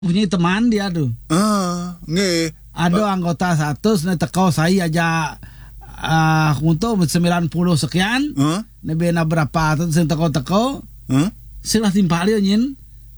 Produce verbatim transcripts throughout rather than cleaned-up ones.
punya teman dia tuh. Ah, nggih. Ada anggota satu nih teko saya aja uh, untuk sembilan puluh sekian. Huh? Nih bena berapa tuh sing teko-teko. Huh? Sing lah timpal yo nyin.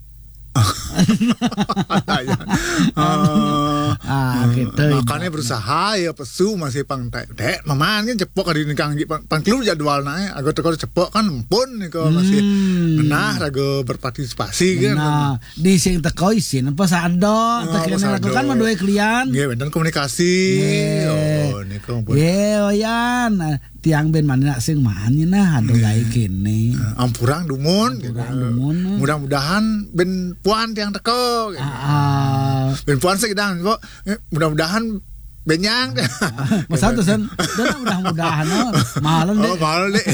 uh, ah gitu. Makanya berusaha ya pesu masih pang tek dek maman kan cepok kali ini kang pang keluar jadwal naik agak teko cepok kan pun nih kau masih menah ragu berpartisipasi kan. Nah di sing teko isin apa sado tekan lakukan mendua klien. Iya dan komunikasi. Oh nih kau pun. Iya yan tiang ben mana sing mani nah ada gay kini. Ampurang dumun. Mudah-mudahan ben puan tiang teko gitu. Ah, ben puan segedang kok mudah-mudahan benyang. Masa tuh sen, dan mudah-mudahan no, malam deh. Oh malam deh.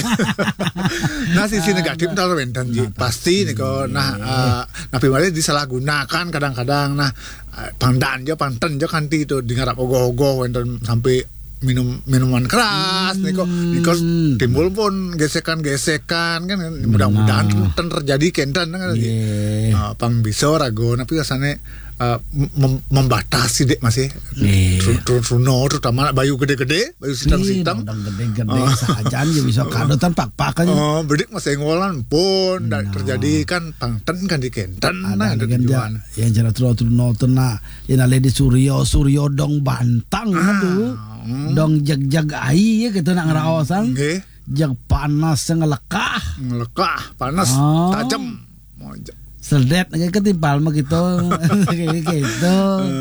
Nah sisi negatif taruh benten ji pasti nih kok. Nah uh, napi malah disalahgunakan kadang-kadang. Nah pangdan jo panten jo kanti itu dengar ogoh-ogoh benten sampai minum minuman keras nih kok. Nih kok timbul pun gesekan-gesekan kan. Mudah-mudahan ten terjadi kenten kan. Yeah. Uh, pang bisa rago, tapi rasanya Uh, mem- membatasi dek masih Runo terutama bayu gede-gede bayu sitam-sitam gede-gede saja aja bisa kado tanpa pak-pak aja oh bedik masih ngolan pun dan terjadi kan pangten kan di kenten nah ada tujuan yang cara Runo tena yang ada di Suryo Suryo dong bantang aduh dong jag-jag ai ya gitu nak ngerawasan jag panas ngelekah ngelekah panas tajam Seldet kayak ketimpal mah gitu kayak gitu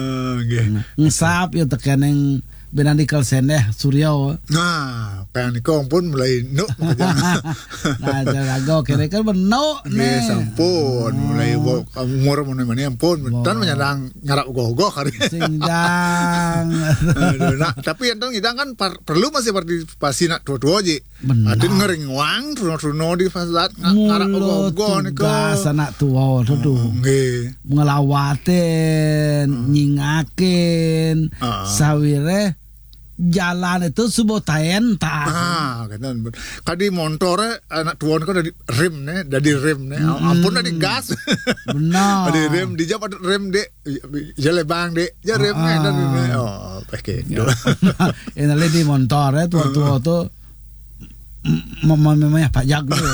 ngesap ya tekan yang benan di kalsen deh Suryo nah kayak nikong pun mulai nuk nah jago kira kan beno nih sampun mulai umur mana ampun dan menyadang nyarap gogo hari sinjang nah tapi yang kita kan perlu masih partisipasi nak tua-tua aja ada ngering uang runo-runo di fasad nyarap gogo nih tugas anak tua tuh ngelawatin nyingakin sawire jalan itu sebuah talenta. Ah, kan. Kadi montore anak tuan kan dari rem nih, dari rem nih. Mm. Ampun dari gas. Benar. Dari rem dijawab ada rem dek, jalan bang dek, ya rem nih dan ini. Oh, pakai. Ini lagi di montore tua-tua tuh, memangnya pajak gitu.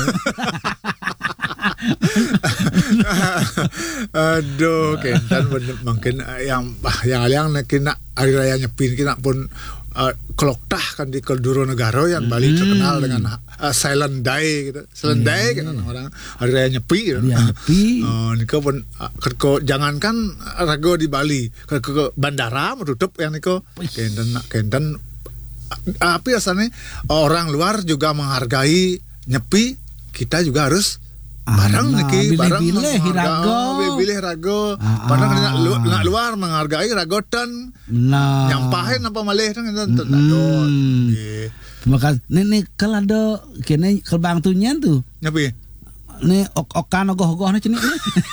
Aduh, kan mungkin yang yang yang kena hari raya nyepin kita pun Uh, keloktah kan di Kelduro Negara yang Bali hmm. terkenal dengan uh, silent day gitu. Silent hmm. day kan orang hari raya nyepi gitu. Nyepi. Oh, niko pun uh, ke, jangankan rago di Bali ke, ke, ke bandara menutup yang niko kenten kenten uh, tapi asalnya orang luar juga menghargai nyepi, kita juga harus barang niki barang bilih rago bilih rago padahal nak lu, nak luar menghargai ragotan nah nyampahin apa malih kan itu tuh maka ini kalau ada kene kelbang tunya tuh nyapi nih ok-okan ogoh-ogoh nih cini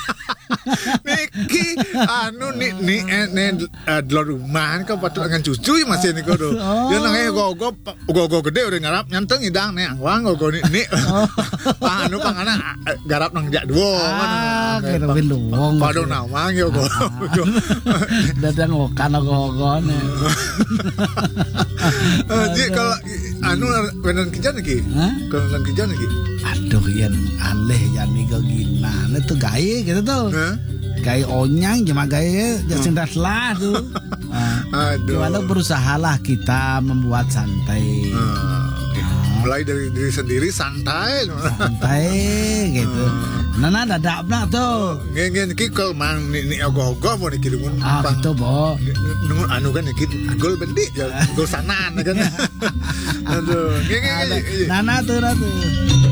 niki anu ni ni ni dua rumah kan patut dengan cucu masih niko do dia nang ogoh-ogoh ogoh-ogoh gede udah ngarap nyanteng idang nih angwang ogoh ni ni anu pang anak garap nang jak dua ah kira beluong padahal nawang ya ogoh datang okan ogoh-ogoh nih jadi kalau anu benar kijan lagi kalau benar kijan lagi aduh yang aneh yang nigo gimana tuh gaya gitu tuh huh? Gaya onyang cuma gaya jasin daslah tuh uh, gimana berusahalah kita membuat santai uh, uh, mulai dari diri sendiri santai santai gitu nah nah dadak nak tuh ngen ngen kalau mang ni ogoh-ogoh mau dikirim ah gitu boh nunggu anu kan dikit gol bendik gol sanan kan aduh ngen ngen nah nah tuh nah tuh